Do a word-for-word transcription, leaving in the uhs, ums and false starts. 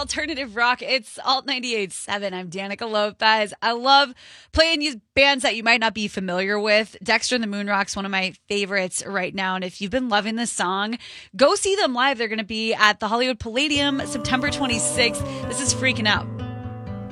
alternative rock. It's Alt ninety-eight point seven. I'm Danica Lopez. I love playing these bands that you might not be familiar with. Dexter and the Moonrock's one of my favorites right now. And if you've been loving this song, go see them live. They're going to be at the Hollywood Palladium September twenty-sixth. This is Freaking Out.